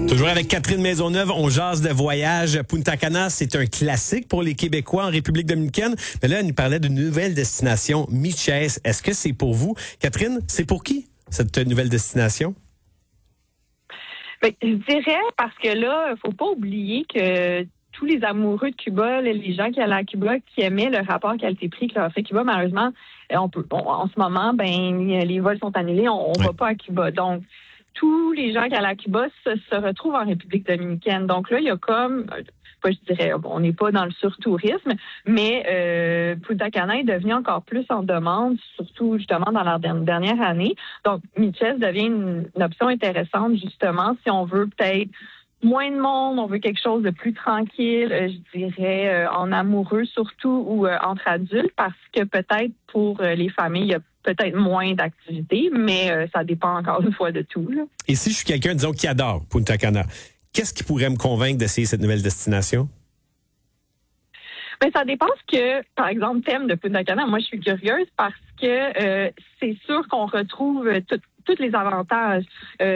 Toujours avec Catherine Maisonneuve, on jase de voyage. Punta Cana, c'est un classique pour les Québécois en République dominicaine. Mais là, elle nous parlait d'une nouvelle destination, Miches. Est-ce que c'est pour vous? Catherine, c'est pour qui, cette nouvelle destination? Bien, je dirais, parce que là, faut pas oublier que tous les amoureux de Cuba, les gens qui allaient à Cuba, qui aimaient le rapport qualité-prix que leur fait Cuba, malheureusement, en ce moment, les vols sont annulés, on va pas à Cuba. Donc, tous les gens qui allaient à Cuba se retrouvent en République dominicaine. Donc là, il y a comme, je dirais, on n'est pas dans le surtourisme, mais Punta Cana est devenu encore plus en demande, surtout justement dans la dernière année. Donc, Miches devient une option intéressante, justement, si on veut peut-être moins de monde, on veut quelque chose de plus tranquille, je dirais en amoureux surtout ou entre adultes, parce que peut-être pour les familles, il y a peut-être moins d'activités, mais ça dépend encore une fois de tout, là. Et si je suis quelqu'un, disons, qui adore Punta Cana, qu'est-ce qui pourrait me convaincre d'essayer cette nouvelle destination? Ben, ça dépend par exemple, thème de Punta Cana. Moi, je suis curieuse parce que c'est sûr qu'on retrouve tous les avantages